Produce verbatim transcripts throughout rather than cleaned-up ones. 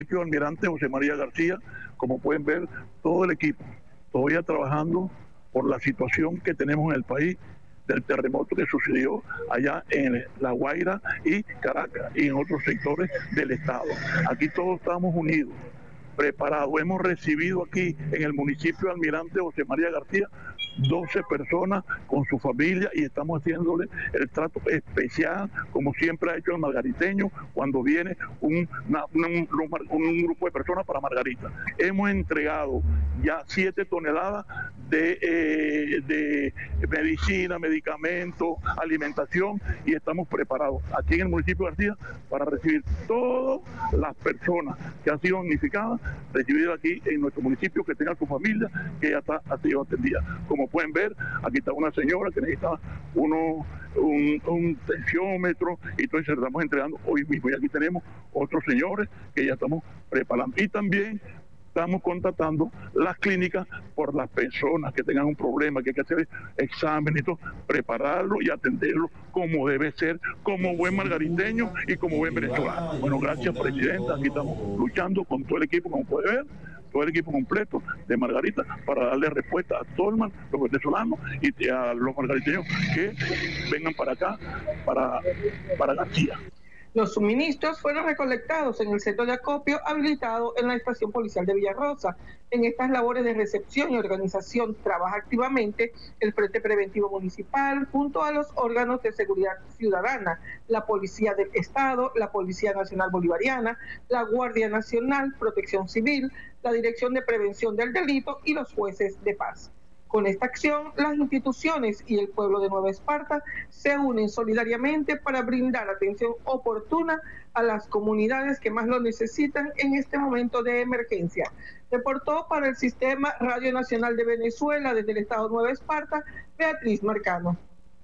Almirante José María García, como pueden ver, todo el equipo todavía trabajando por la situación que tenemos en el país del terremoto que sucedió allá en La Guaira y Caracas y en otros sectores del estado. Aquí todos estamos unidos, preparados. Hemos recibido aquí en el municipio de Almirante José María García doce personas con su familia y estamos haciéndole el trato especial, como siempre ha hecho el margariteño cuando viene un, una, un, un grupo de personas para Margarita. Hemos entregado ya siete toneladas de, eh, de medicina, medicamentos, alimentación y estamos preparados aquí en el municipio de García para recibir todas las personas que han sido damnificadas, recibidas aquí en nuestro municipio, que tengan su familia, que ya está, ha sido atendida. Como pueden ver, aquí está una señora que necesita uno, un, un tensiómetro y entonces estamos entregando hoy mismo. Y aquí tenemos otros señores que ya estamos preparando. Y también estamos contratando las clínicas por las personas que tengan un problema, que hay que hacer exámenes y todo, prepararlo y atenderlo como debe ser, como buen margariteño y como buen venezolano. Bueno, gracias, presidenta. Aquí estamos luchando con todo el equipo, como puede ver, todo el equipo completo de Margarita para darle respuesta a todos los venezolanos y a los margariteños que vengan para acá, para, para García. Los suministros fueron recolectados en el centro de acopio habilitado en la estación policial de Villarrosa. En estas labores de recepción y organización trabaja activamente el Frente Preventivo Municipal junto a los órganos de seguridad ciudadana, la Policía del Estado, la Policía Nacional Bolivariana, la Guardia Nacional, Protección Civil, la Dirección de Prevención del Delito y los jueces de paz. Con esta acción, las instituciones y el pueblo de Nueva Esparta se unen solidariamente para brindar atención oportuna a las comunidades que más lo necesitan en este momento de emergencia. Reportó para el Sistema Radio Nacional de Venezuela desde el estado de Nueva Esparta, Beatriz Marcano.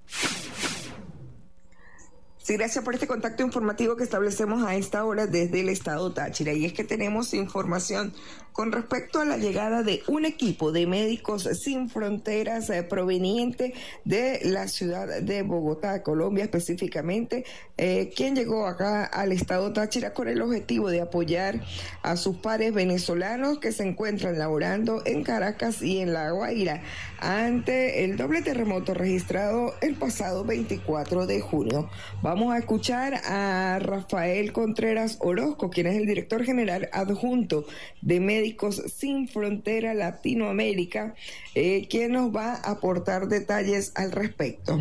Sí, gracias por este contacto informativo que establecemos a esta hora desde el estado Táchira. Y es que tenemos información con respecto a la llegada de un equipo de Médicos Sin Fronteras eh, proveniente de la ciudad de Bogotá, Colombia específicamente, eh, quien llegó acá al estado Táchira con el objetivo de apoyar a sus pares venezolanos que se encuentran laborando en Caracas y en La Guaira ante el doble terremoto registrado el pasado veinticuatro de junio. Vamos a escuchar a Rafael Contreras Orozco, quien es el director general adjunto de Médicos Sin Frontera Latinoamérica, eh, quien nos va a aportar detalles al respecto.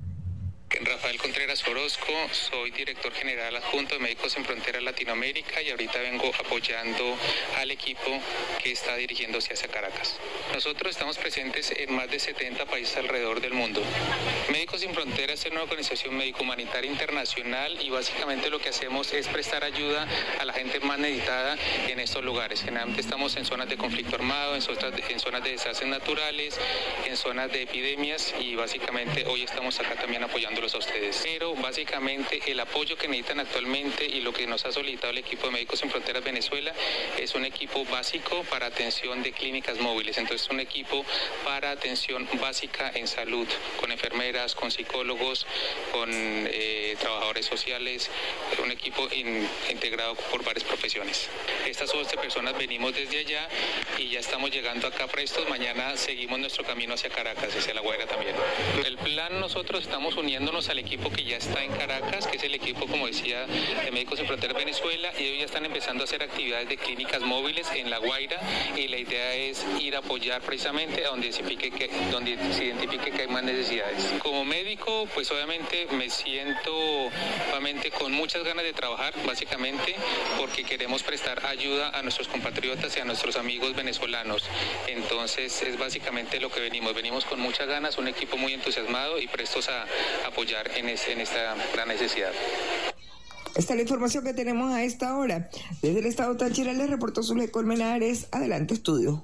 Rafael Contreras Orozco, soy director general adjunto de Médicos Sin Fronteras Latinoamérica y ahorita vengo apoyando al equipo que está dirigiéndose hacia Caracas. Nosotros estamos presentes en más de setenta países alrededor del mundo. Médicos Sin Fronteras es una organización médico-humanitaria internacional y básicamente lo que hacemos es prestar ayuda a la gente más necesitada en estos lugares. Generalmente estamos en zonas de conflicto armado, en zonas de, en zonas de desastres naturales, en zonas de epidemias y básicamente hoy estamos acá también apoyando a ustedes. Pero básicamente el apoyo que necesitan actualmente y lo que nos ha solicitado el equipo de Médicos Sin Fronteras Venezuela es un equipo básico para atención de clínicas móviles. Entonces un equipo para atención básica en salud, con enfermeras, con psicólogos, con eh, trabajadores sociales, un equipo in, integrado por varias profesiones. Estas once personas venimos desde allá y ya estamos llegando acá prestos. Mañana seguimos nuestro camino hacia Caracas, hacia La Guaira también. El plan, nosotros estamos uniendo al equipo que ya está en Caracas, que es el equipo, como decía, de Médicos Sin Fronteras Venezuela, y ellos ya están empezando a hacer actividades de clínicas móviles en La Guaira, y la idea es ir a apoyar precisamente a donde se identifique que, donde se identifique que hay más necesidades. Como médico, pues obviamente me siento obviamente con muchas ganas de trabajar, básicamente porque queremos prestar ayuda a nuestros compatriotas y a nuestros amigos venezolanos. Entonces es básicamente lo que venimos, venimos con muchas ganas, un equipo muy entusiasmado y prestos a apoyar en, es, en esta gran necesidad. Esta es la información que tenemos a esta hora. Desde el estado Táchira les reportó Zuley Colmenares. Adelante, estudio.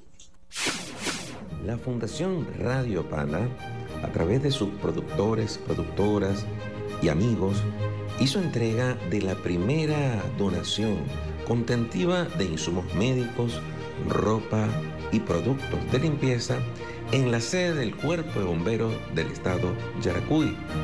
La Fundación Radio Pana, a través de sus productores, productoras y amigos, hizo entrega de la primera donación contentiva de insumos médicos, ropa y productos de limpieza en la sede del Cuerpo de Bomberos del estado Yaracuy.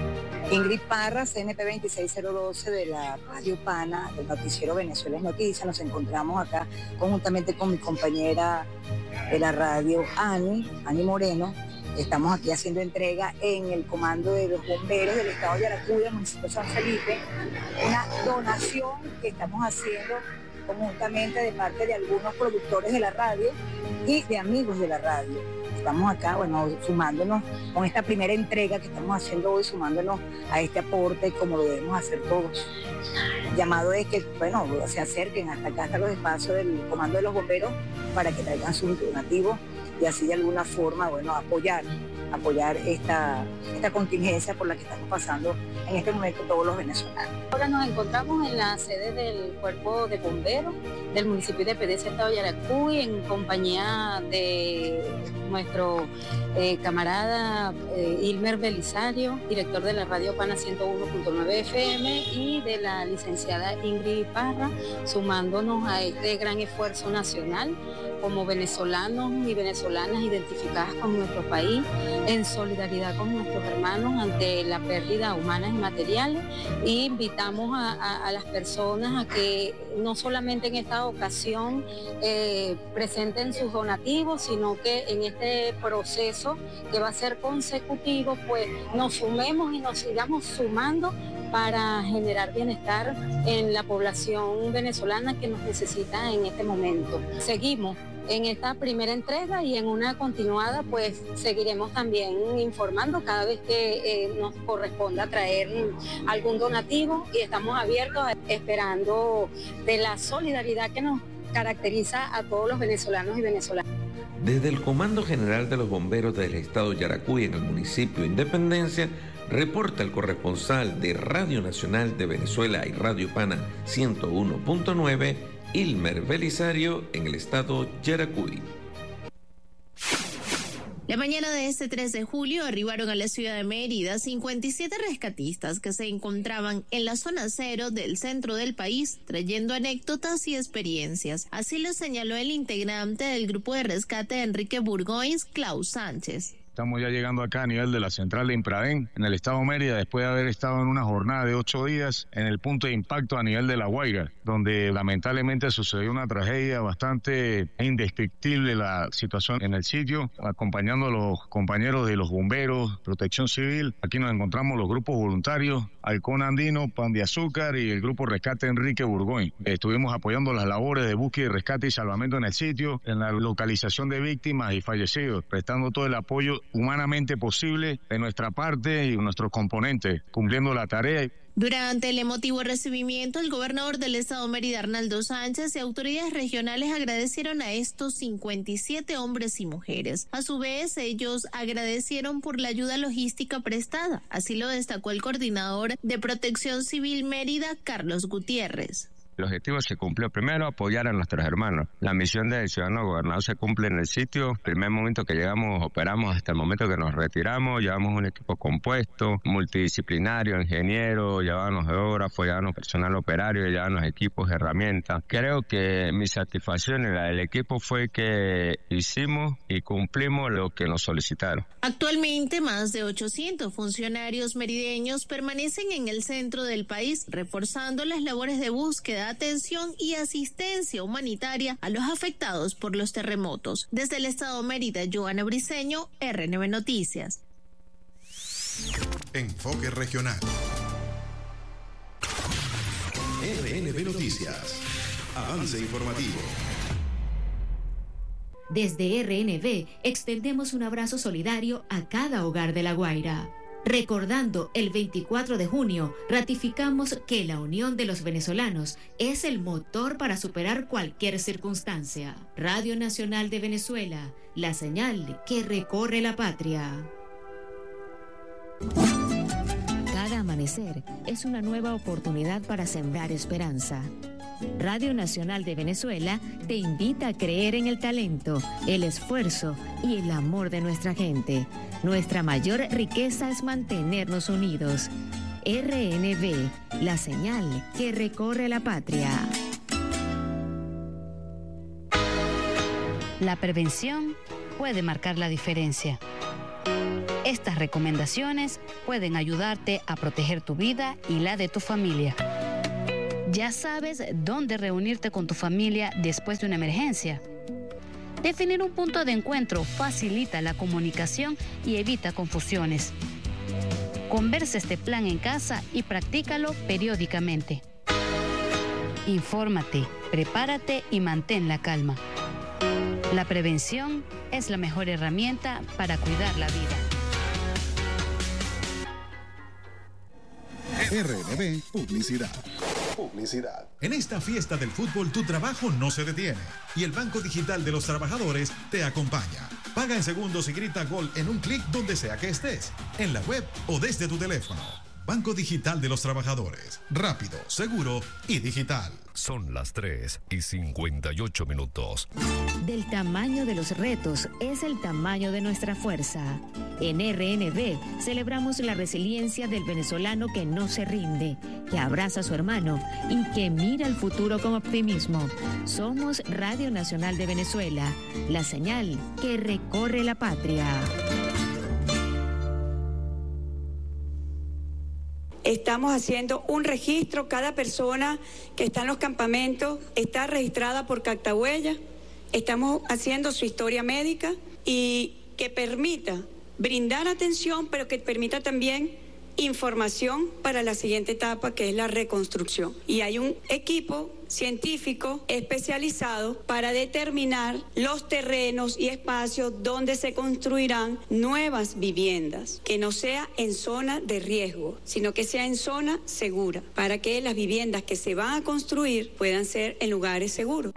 Ingrid Parra, C N P veintiséis cero doce de la Radio Pana, del noticiero Venezuela es Noticia. Nos encontramos acá conjuntamente con mi compañera de la radio, Ani, Ani Moreno. Estamos aquí haciendo entrega en el comando de los bomberos del estado de Yaracuy, del municipio de San Felipe, una donación que estamos haciendo conjuntamente de parte de algunos productores de la radio y de amigos de la radio. Estamos acá, bueno, sumándonos con esta primera entrega que estamos haciendo hoy, sumándonos a este aporte como lo debemos hacer todos. El llamado es que, bueno, se acerquen hasta acá, hasta los espacios del comando de los bomberos para que traigan sus donativos y así de alguna forma, bueno, apoyar, apoyar esta, esta contingencia por la que estamos pasando en este momento todos los venezolanos. Ahora nos encontramos en la sede del Cuerpo de Bomberos del municipio de Pedesa, estado de Yaracuy, en compañía de nuestro eh, camarada eh, Ilmer Belisario, director de la Radio Pana ciento uno punto nueve F M, y de la licenciada Ingrid Parra, sumándonos a este gran esfuerzo nacional como venezolanos y venezolanas identificadas con nuestro país, en solidaridad con nuestros hermanos ante la pérdida humana y materiales, y invitamos a, a, a las personas a que no solamente en esta ocasión eh, presenten sus donativos, sino que en este proceso que va a ser consecutivo, pues nos sumemos y nos sigamos sumando para generar bienestar en la población venezolana que nos necesita en este momento. Seguimos en esta primera entrega y en una continuada pues seguiremos también informando cada vez que eh, nos corresponda traer algún donativo, y estamos abiertos esperando de la solidaridad que nos caracteriza a todos los venezolanos y venezolanas. Desde el Comando General de los Bomberos del Estado Yaracuy en el municipio Independencia, reporta el corresponsal de Radio Nacional de Venezuela y Radio Pana ciento uno punto nueve, Ilmer Belisario, en el estado Yaracuy. La mañana de este tres de julio arribaron a la ciudad de Mérida cincuenta y siete rescatistas que se encontraban en la zona cero del centro del país, trayendo anécdotas y experiencias. Así lo señaló el integrante del grupo de rescate Enrique Burgoyns, Klaus Sánchez. Estamos ya llegando acá a nivel de la central de Impradén, en el estado Mérida, después de haber estado en una jornada de ocho días en el punto de impacto a nivel de La Guaira, donde lamentablemente sucedió una tragedia bastante indescriptible, la situación en el sitio, acompañando a los compañeros de los bomberos, Protección Civil. Aquí nos encontramos los grupos voluntarios, Halcón Andino, Pan de Azúcar y el grupo Rescate Enrique Burgoyns. Estuvimos apoyando las labores de búsqueda, rescate y salvamento en el sitio, en la localización de víctimas y fallecidos, prestando todo el apoyo humanamente posible de nuestra parte y nuestros componentes, cumpliendo la tarea. Durante el emotivo recibimiento, el gobernador del estado Mérida, Arnaldo Sánchez, y autoridades regionales agradecieron a estos cincuenta y siete hombres y mujeres. A su vez, ellos agradecieron por la ayuda logística prestada. Así lo destacó el coordinador de Protección Civil Mérida, Carlos Gutiérrez. El objetivo se cumplió. Primero, apoyar a nuestros hermanos. La misión del ciudadano gobernador se cumple en el sitio. Primer momento que llegamos, operamos hasta el momento que nos retiramos. Llevamos un equipo compuesto, multidisciplinario, ingeniero, llevábamos geógrafo, llevábamos personal operario, llevábamos equipos, herramientas. Creo que mi satisfacción y la del equipo fue que hicimos y cumplimos lo que nos solicitaron. Actualmente, más de ochocientos funcionarios merideños permanecen en el centro del país, reforzando las labores de búsqueda, atención y asistencia humanitaria a los afectados por los terremotos. Desde el estado Mérida, Joana Briceño, R N B Noticias. Enfoque regional. R N B Noticias. Avance informativo. Desde R N B extendemos un abrazo solidario a cada hogar de La Guaira. Recordando el veinticuatro de junio, ratificamos que la unión de los venezolanos es el motor para superar cualquier circunstancia. Radio Nacional de Venezuela, la señal que recorre la patria. Cada amanecer es una nueva oportunidad para sembrar esperanza. Radio Nacional de Venezuela te invita a creer en el talento, el esfuerzo y el amor de nuestra gente. Nuestra mayor riqueza es mantenernos unidos. R N B, la señal que recorre la patria. La prevención puede marcar la diferencia. Estas recomendaciones pueden ayudarte a proteger tu vida y la de tu familia. Ya sabes dónde reunirte con tu familia después de una emergencia. Definir un punto de encuentro facilita la comunicación y evita confusiones. Conversa este plan en casa y practícalo periódicamente. Infórmate, prepárate y mantén la calma. La prevención es la mejor herramienta para cuidar la vida. R N B Publicidad. Publicidad. En esta fiesta del fútbol tu trabajo no se detiene y el Banco Digital de los Trabajadores te acompaña. Paga en segundos y grita gol en un clic donde sea que estés, en la web o desde tu teléfono. Banco Digital de los Trabajadores. Rápido, seguro y digital. Son las tres y cincuenta y ocho minutos. Del tamaño de los retos es el tamaño de nuestra fuerza. En R N B celebramos la resiliencia del venezolano que no se rinde, que abraza a su hermano y que mira el futuro con optimismo. Somos Radio Nacional de Venezuela, la señal que recorre la patria. Estamos haciendo un registro, cada persona que está en los campamentos está registrada por Cactahuella, estamos haciendo su historia médica y que permita brindar atención, pero que permita también información para la siguiente etapa, que es la reconstrucción. Y hay un equipo científico especializado para determinar los terrenos y espacios donde se construirán nuevas viviendas, que no sea en zona de riesgo, sino que sea en zona segura, para que las viviendas que se van a construir puedan ser en lugares seguros.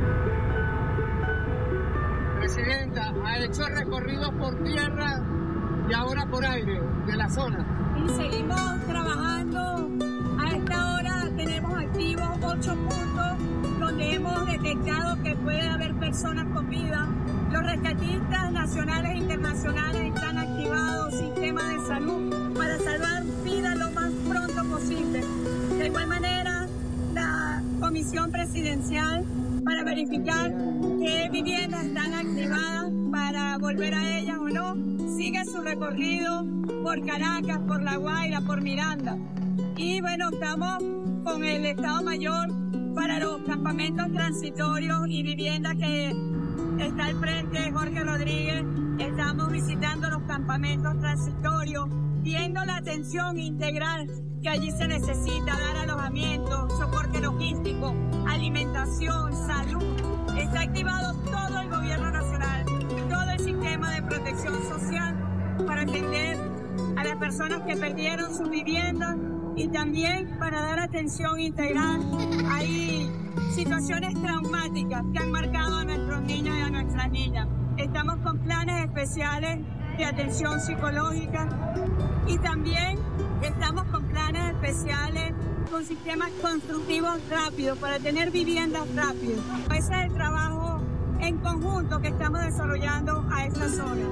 Presidenta, ha hecho recorridos por tierra y ahora por aire de la zona. Y seguimos trabajando. A esta hora tenemos activos ocho puntos donde hemos detectado que puede haber personas con vida. Los rescatistas nacionales e internacionales están activados, sistemas de salud, para salvar vidas lo más pronto posible. De igual manera, la comisión presidencial para verificar qué viviendas están activadas para volver a ellas o no, sigue su recorrido por Caracas, por La Guaira, por Miranda. Y bueno, estamos con el Estado Mayor para los campamentos transitorios y viviendas que está al frente Jorge Rodríguez. Estamos visitando los campamentos transitorios, viendo la atención integral que allí se necesita, dar alojamiento, soporte logístico, alimentación, salud. Está activado todo el gobierno nacional, todo el sistema de protección social para atender a las personas que perdieron sus viviendas y también para dar atención integral. Hay situaciones traumáticas que han marcado a nuestros niños y a nuestras niñas. Estamos con planes especiales de atención psicológica y también estamos con planes especiales con sistemas constructivos rápidos para tener viviendas rápidas. Ese es el trabajo en conjunto que estamos desarrollando a esta zona.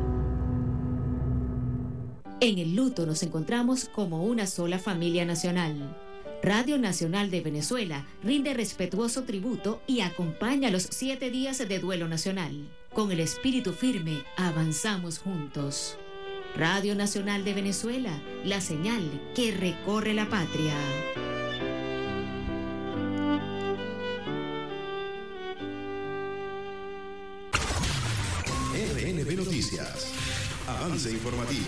En el luto nos encontramos como una sola familia nacional. Radio Nacional de Venezuela rinde respetuoso tributo y acompaña los siete días de duelo nacional. Con el espíritu firme, avanzamos juntos. Radio Nacional de Venezuela, la señal que recorre la patria. R N B Noticias. Avance informativo.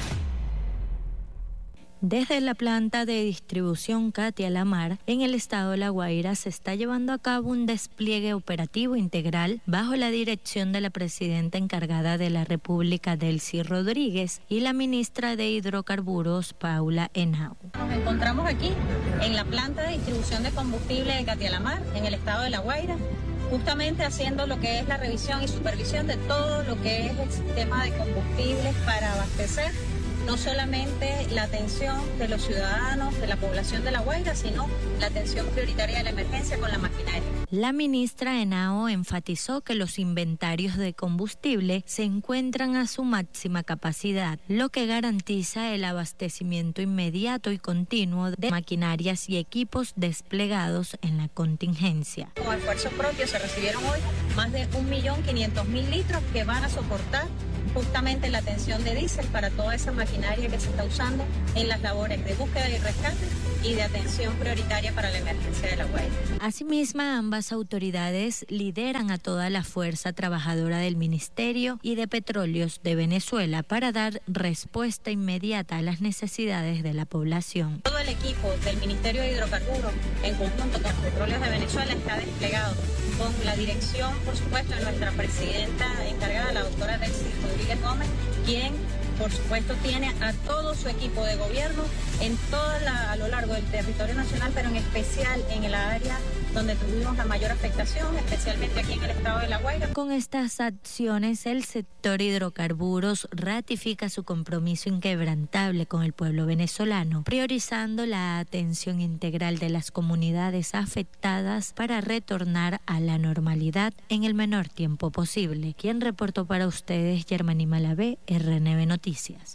Desde la planta de distribución Katia Lamar, en el estado de La Guaira, se está llevando a cabo un despliegue operativo integral bajo la dirección de la presidenta encargada de la República, Delcy Rodríguez, y la ministra de Hidrocarburos, Paula Henao. Nos encontramos aquí en la planta de distribución de combustible de Katia Lamar, en el estado de La Guaira, justamente haciendo lo que es la revisión y supervisión de todo lo que es el sistema de combustibles para abastecer no solamente la atención de los ciudadanos, de la población de La Guaira, sino la atención prioritaria de la emergencia con la maquinaria. La ministra Henao enfatizó que los inventarios de combustible se encuentran a su máxima capacidad, lo que garantiza el abastecimiento inmediato y continuo de maquinarias y equipos desplegados en la contingencia. Con esfuerzo propio se recibieron hoy más de un millón quinientos mil litros que van a soportar justamente la atención de diésel para toda esa maquinaria que se está usando en las labores de búsqueda y rescate y de atención prioritaria para la emergencia de La Guaira. Asimismo, ambas autoridades lideran a toda la fuerza trabajadora del Ministerio y de Petróleos de Venezuela para dar respuesta inmediata a las necesidades de la población. Todo el equipo del Ministerio de Hidrocarburos, en conjunto con Petróleos de Venezuela, está desplegado con la dirección, por supuesto, de nuestra presidenta encargada, la doctora Rexy Rodríguez Gómez, quien por supuesto tiene a todo su equipo de gobierno en toda la, a lo largo del territorio nacional, pero en especial en el área donde tuvimos la mayor afectación, especialmente aquí en el estado de La Guaira. Con estas acciones, el sector hidrocarburos ratifica su compromiso inquebrantable con el pueblo venezolano, priorizando la atención integral de las comunidades afectadas para retornar a la normalidad en el menor tiempo posible. Quien reportó para ustedes, Germany Malavé, R N V Noticias.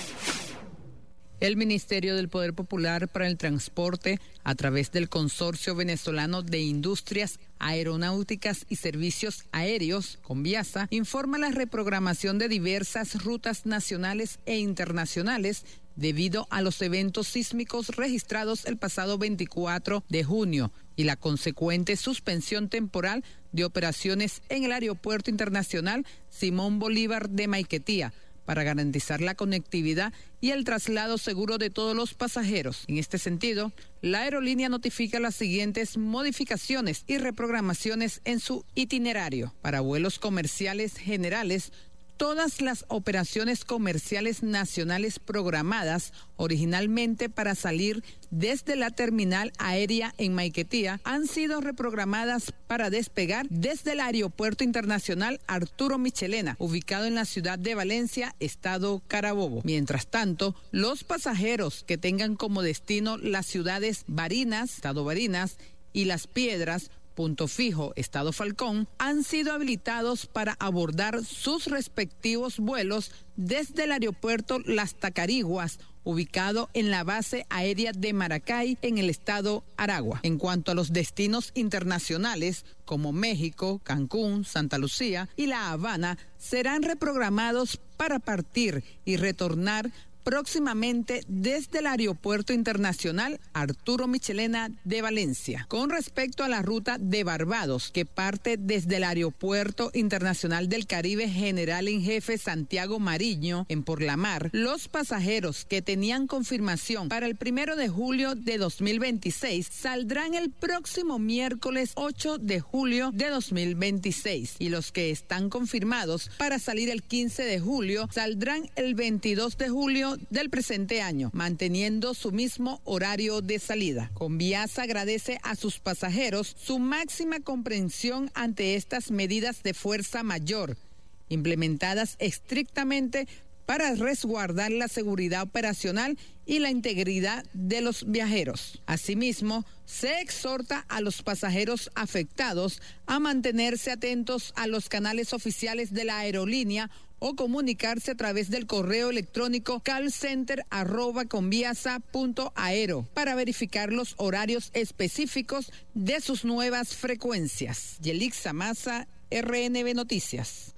El Ministerio del Poder Popular para el Transporte, a través del Consorcio Venezolano de Industrias Aeronáuticas y Servicios Aéreos, Conviasa, informa la reprogramación de diversas rutas nacionales e internacionales debido a los eventos sísmicos registrados el pasado veinticuatro de junio y la consecuente suspensión temporal de operaciones en el Aeropuerto Internacional Simón Bolívar de Maiquetía, para garantizar la conectividad y el traslado seguro de todos los pasajeros. En este sentido, la aerolínea notifica las siguientes modificaciones y reprogramaciones en su itinerario. Para vuelos comerciales generales, todas las operaciones comerciales nacionales programadas originalmente para salir desde la terminal aérea en Maiquetía han sido reprogramadas para despegar desde el Aeropuerto Internacional Arturo Michelena, ubicado en la ciudad de Valencia, estado Carabobo. Mientras tanto, los pasajeros que tengan como destino las ciudades Barinas, estado Barinas, y Las Piedras, Punto Fijo, estado Falcón, han sido habilitados para abordar sus respectivos vuelos desde el aeropuerto Las Tacariguas, ubicado en la base aérea de Maracay, en el estado Aragua. En cuanto a los destinos internacionales, como México, Cancún, Santa Lucía y La Habana, serán reprogramados para partir y retornar próximamente desde el Aeropuerto Internacional Arturo Michelena de Valencia. Con respecto a la ruta de Barbados, que parte desde el Aeropuerto Internacional del Caribe General en Jefe Santiago Mariño, en Porlamar, los pasajeros que tenían confirmación para el primero de julio de dos mil veintiséis saldrán el próximo miércoles ocho de julio de dos mil veintiséis, y los que están confirmados para salir el quince de julio saldrán el veintidós de julio del presente año, manteniendo su mismo horario de salida. Conviasa agradece a sus pasajeros su máxima comprensión ante estas medidas de fuerza mayor, implementadas estrictamente para resguardar la seguridad operacional y la integridad de los viajeros. Asimismo, se exhorta a los pasajeros afectados a mantenerse atentos a los canales oficiales de la aerolínea o comunicarse a través del correo electrónico callcenter arroba conviasa punto aero para verificar los horarios específicos de sus nuevas frecuencias. Yelixa Maza, R N V Noticias.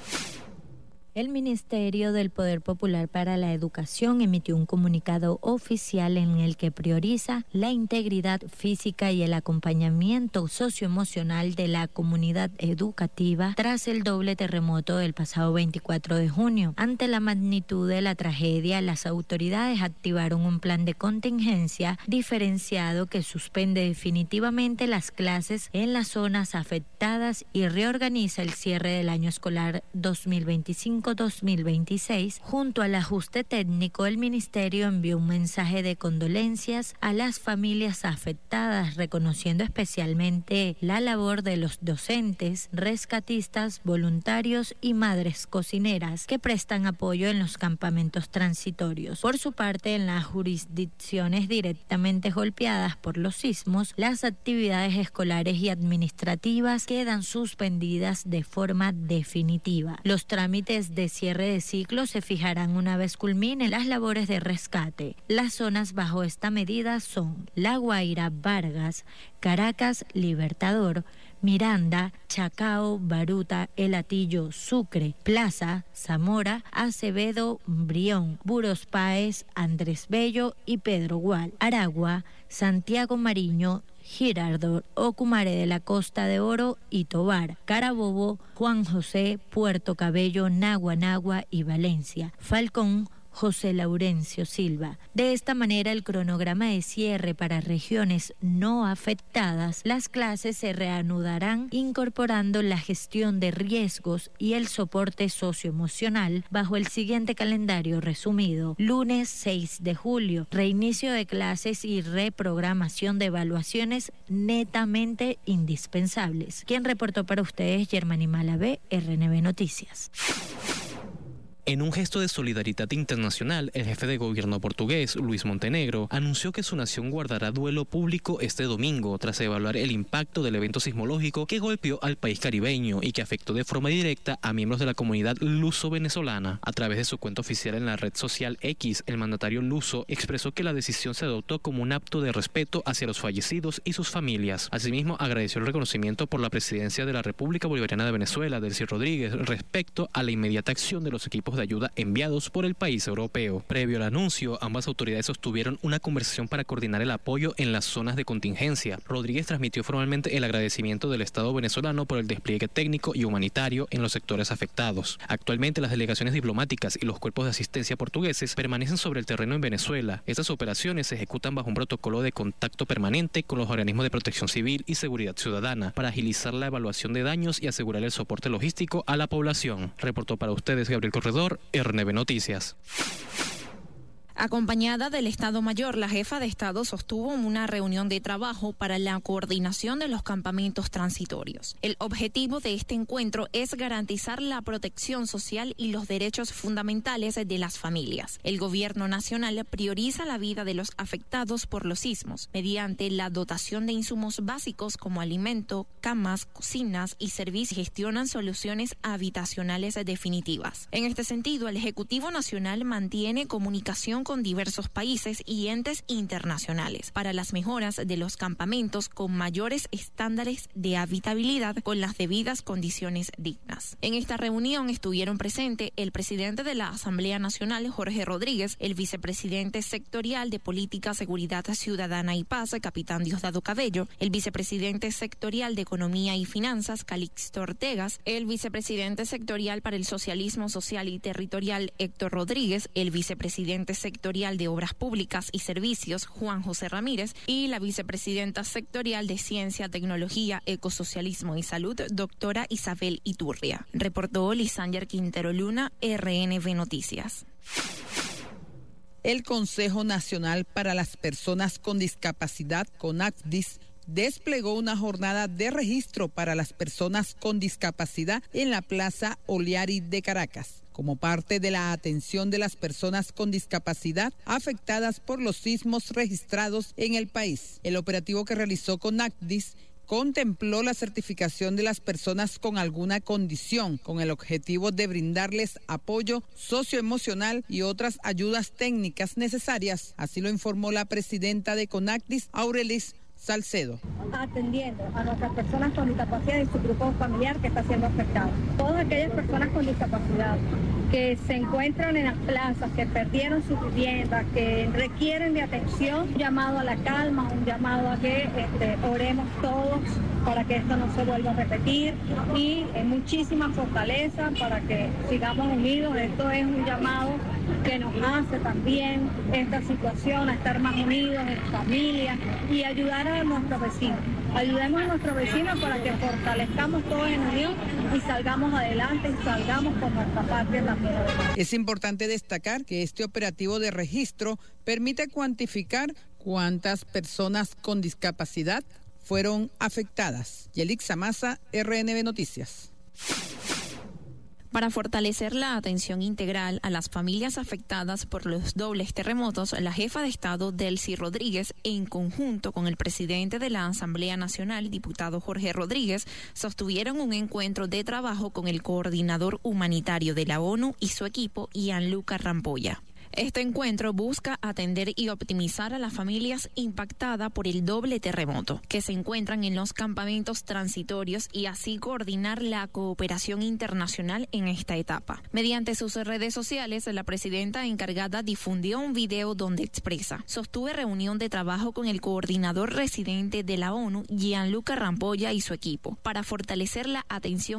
El Ministerio del Poder Popular para la Educación emitió un comunicado oficial en el que prioriza la integridad física y el acompañamiento socioemocional de la comunidad educativa tras el doble terremoto del pasado veinticuatro de junio. Ante la magnitud de la tragedia, las autoridades activaron un plan de contingencia diferenciado que suspende definitivamente las clases en las zonas afectadas y reorganiza el cierre del año escolar dos mil veinticinco dos mil veintiséis. Junto al ajuste técnico, el ministerio envió un mensaje de condolencias a las familias afectadas, reconociendo especialmente la labor de los docentes, rescatistas, voluntarios y madres cocineras que prestan apoyo en los campamentos transitorios. Por su parte, en las jurisdicciones directamente golpeadas por los sismos, las actividades escolares y administrativas quedan suspendidas de forma definitiva. Los trámites de cierre de ciclo se fijarán una vez culminen las labores de rescate. Las zonas bajo esta medida son La Guaira, Vargas, Caracas, Libertador, Miranda, Chacao, Baruta, El Hatillo, Sucre, Plaza, Zamora, Acevedo, Brión, Buros Páez, Andrés Bello y Pedro Gual, Aragua, Santiago Mariño, Girardot, Ocumare de la Costa de Oro y Tobar, Carabobo, Juan José, Puerto Cabello, Nagua Nagua y Valencia, Falcón, José Laurencio Silva. De esta manera, el cronograma de cierre para regiones no afectadas, las clases se reanudarán incorporando la gestión de riesgos y el soporte socioemocional bajo el siguiente calendario resumido. Lunes seis de julio, reinicio de clases y reprogramación de evaluaciones netamente indispensables. Quien reportó para ustedes, Germany Malavé, R N B Noticias. En un gesto de solidaridad internacional, el jefe de gobierno portugués, Luis Montenegro, anunció que su nación guardará duelo público este domingo tras evaluar el impacto del evento sismológico que golpeó al país caribeño y que afectó de forma directa a miembros de la comunidad luso-venezolana. A través de su cuenta oficial en la red social X, el mandatario luso expresó que la decisión se adoptó como un acto de respeto hacia los fallecidos y sus familias. Asimismo, agradeció el reconocimiento por la presidencia de la República Bolivariana de Venezuela, Delcy Rodríguez, respecto a la inmediata acción de los equipos de ayuda enviados por el país europeo. Previo al anuncio, ambas autoridades sostuvieron una conversación para coordinar el apoyo en las zonas de contingencia. Rodríguez transmitió formalmente el agradecimiento del Estado venezolano por el despliegue técnico y humanitario en los sectores afectados. Actualmente, las delegaciones diplomáticas y los cuerpos de asistencia portugueses permanecen sobre el terreno en Venezuela. Estas operaciones se ejecutan bajo un protocolo de contacto permanente con los organismos de protección civil y seguridad ciudadana para agilizar la evaluación de daños y asegurar el soporte logístico a la población. Reportó para ustedes Gabriel Corredor, R N B Noticias. Acompañada del Estado Mayor, la jefa de Estado sostuvo una reunión de trabajo para la coordinación de los campamentos transitorios. El objetivo de este encuentro es garantizar la protección social y los derechos fundamentales de las familias. El Gobierno Nacional prioriza la vida de los afectados por los sismos mediante la dotación de insumos básicos como alimento, camas, cocinas y servicios. Gestionan soluciones habitacionales definitivas. En este sentido, el Ejecutivo Nacional mantiene comunicación con diversos países y entes internacionales para las mejoras de los campamentos con mayores estándares de habitabilidad con las debidas condiciones dignas. En esta reunión estuvieron presentes el presidente de la Asamblea Nacional, Jorge Rodríguez, el vicepresidente sectorial de Política, Seguridad Ciudadana y Paz, capitán Diosdado Cabello, el vicepresidente sectorial de Economía y Finanzas, Calixto Ortegas, el vicepresidente sectorial para el Socialismo Social y Territorial, Héctor Rodríguez, el vicepresidente sectorial sectorial de Obras Públicas y Servicios, Juan José Ramírez, y la vicepresidenta sectorial de Ciencia, Tecnología, Ecosocialismo y Salud, doctora Isabel Iturria. Reportó Lisander Quintero Luna, R N B Noticias. El Consejo Nacional para las Personas con Discapacidad, CONACDIS, desplegó una jornada de registro para las personas con discapacidad en la Plaza Oliari de Caracas, como parte de la atención de las personas con discapacidad afectadas por los sismos registrados en el país. El operativo que realizó CONACDIS contempló la certificación de las personas con alguna condición, con el objetivo de brindarles apoyo socioemocional y otras ayudas técnicas necesarias. Así lo informó la presidenta de CONACDIS, Aurelis Salcedo. Atendiendo a nuestras personas con discapacidad y su grupo familiar que está siendo afectado. Todas aquellas personas con discapacidad que se encuentran en las plazas, que perdieron su vivienda, que requieren de atención, un llamado a la calma, un llamado a que este, oremos todos para que esto no se vuelva a repetir y eh, muchísima fortaleza para que sigamos unidos. Esto es un llamado que nos hace también esta situación a estar más unidos en familia y ayudar a nuestros vecinos. Ayudemos a nuestros vecinos para que fortalezcamos todos en unión y salgamos adelante y salgamos con nuestra patria también. Es importante destacar que este operativo de registro permite cuantificar cuántas personas con discapacidad fueron afectadas. Yelixa Maza, R N B Noticias. Para fortalecer la atención integral a las familias afectadas por los dobles terremotos, la jefa de Estado, Delcy Rodríguez, en conjunto con el presidente de la Asamblea Nacional, diputado Jorge Rodríguez, sostuvieron un encuentro de trabajo con el coordinador humanitario de la ONU y su equipo, Gianluca Rampolla. Este encuentro busca atender y optimizar a las familias impactadas por el doble terremoto que se encuentran en los campamentos transitorios y así coordinar la cooperación internacional en esta etapa. Mediante sus redes sociales, la presidenta encargada difundió un video donde expresa: sostuve reunión de trabajo con el coordinador residente de la ONU, Gianluca Rampolla, y su equipo para fortalecer la atención